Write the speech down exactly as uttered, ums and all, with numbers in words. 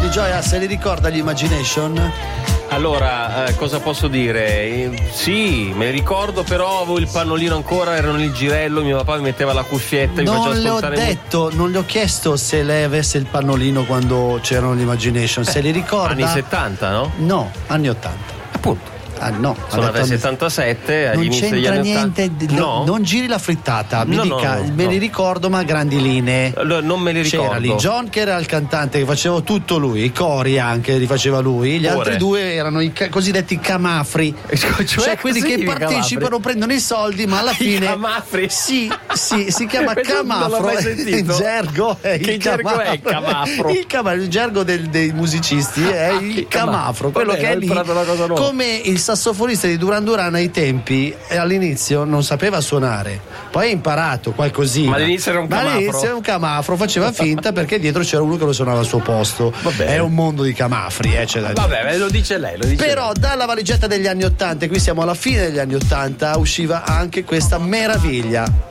Di Gioia, se li ricorda gli Imagination? Allora, eh, cosa posso dire? Eh, sì, me li ricordo, però avevo il pannolino ancora, ero nel girello, mio papà mi metteva la cuffietta e mi faceva Non le ho ascoltare. detto, non le ho chiesto se lei avesse il pannolino quando c'erano gli Imagination, se li ricorda? Anni settanta, no? No, anni ottanta. Appunto. Ah, no, Sono nata nel settantasette, agli non inizi degli c'entra anni niente, ottanta. d- No? non giri la frittata, mi No, no, dica, no, me no. li ricordo ma a grandi linee. Allora, non me li ricordo. C'era lì John che era il cantante che faceva tutto lui, i cori anche li faceva lui, gli Ore. altri due erano i ca- cosiddetti camafri, Cioè, cioè quelli che significa partecipano, camafri? prendono i soldi ma alla I fine camafri? sì, sì, si chiama Questo non l'ho camafro mai sentito. in gergo è Che il gergo camafro. è il camafro? Il camafro, il gergo del- dei musicisti è Ah, il che camafro, camafro. quello Vabbè, che è ho lì imparato una cosa nuova. come il sassofonista di Duran Duran ai tempi e all'inizio non sapeva suonare, poi ha imparato qualcosina. Ma all'inizio era un Ma camafro? all'inizio era un camafro, faceva finta perché dietro c'era uno che lo suonava al suo posto. Vabbè. È un mondo di camafri, eh, c'è da dire. Vabbè, lo dice lei, lo dice Però dalla valigetta degli anni ottanta, e qui siamo alla fine degli anni ottanta, usciva anche questa meraviglia.